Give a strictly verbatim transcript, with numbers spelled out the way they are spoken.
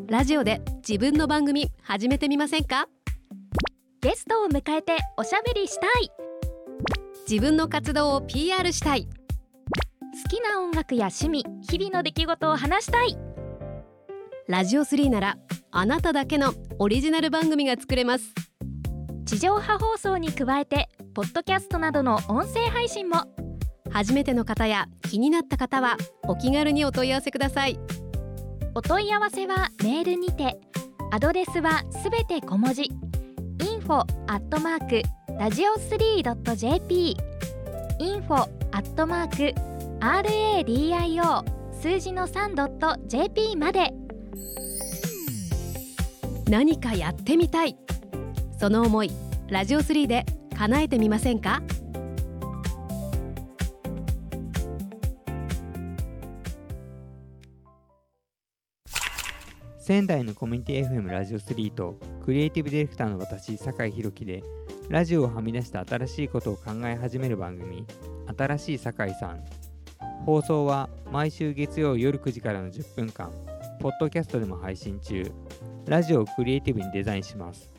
ラジオで自分の番組始めてみませんか？ ゲストを迎えておしゃべりしたい。 自分の活動を ピーアール したい。 好きな音楽や趣味、日々の出来事を話したい。 ラジオスリーならあなただけのオリジナル番組が作れます。 地上波放送に加えてポッドキャストなどの音声配信も。 初めての方や気になった方はお気軽にお問い合わせください。 お問い合わせはメールにて、アドレスはすべて小文字 インフォ アットマーク ラジオスリー ドット ジェーピー インフォ アットマーク アールエーディーアイオー 数字の スリー ドット ジェーピー まで。 何かやってみたい、その思いラジオスリーで叶えてみませんか？ 仙台のコミュニティ エフエム ラジオスリーとクリエイティブディレクターの私酒井宏樹でラジオをはみ出した新しいことを考え始める番組、新しい酒井さん。放送は毎週月曜夜くじからのじゅっぷんかん、ポッドキャストでも配信中。ラジオをクリエイティブにデザインします。